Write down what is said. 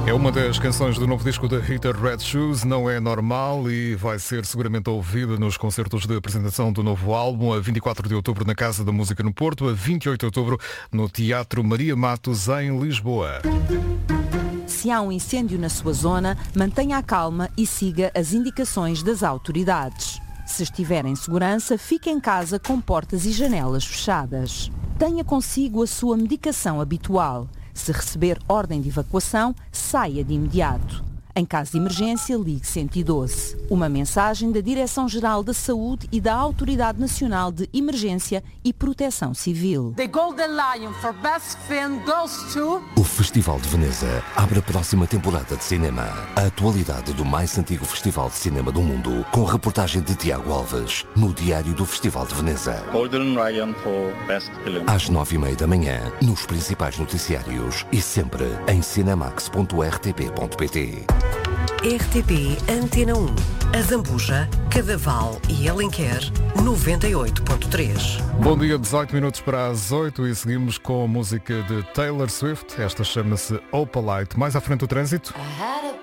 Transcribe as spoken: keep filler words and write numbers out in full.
É uma das canções do novo disco da Rita Red Shoes, Não É Normal, e vai ser seguramente ouvida nos concertos de apresentação do novo álbum, a vinte e quatro de outubro na Casa da Música no Porto, a vinte e oito de outubro no Teatro Maria Matos, em Lisboa. Se há um incêndio na sua zona, mantenha a calma e siga as indicações das autoridades. Se estiver em segurança, fique em casa com portas e janelas fechadas. Tenha consigo a sua medicação habitual. Se receber ordem de evacuação, saia de imediato. Em caso de emergência, ligue cento e doze. Uma mensagem da Direção-Geral da Saúde e da Autoridade Nacional de Emergência e Proteção Civil. The Golden Lion for Best Film goes to... O Festival de Veneza abre a próxima temporada de cinema. A atualidade do mais antigo festival de cinema do mundo, com reportagem de Tiago Alves, no Diário do Festival de Veneza. Golden Lion for Best Film. Às nove e meia da manhã, nos principais noticiários e sempre em cinemax ponto r t p ponto p t. R T P Antena um, a Zambuja, Cadaval e Alenquer, noventa e oito ponto três. Bom dia, dezoito minutos para as oito e seguimos com a música de Taylor Swift. Esta chama-se Opalite. Mais à frente do trânsito.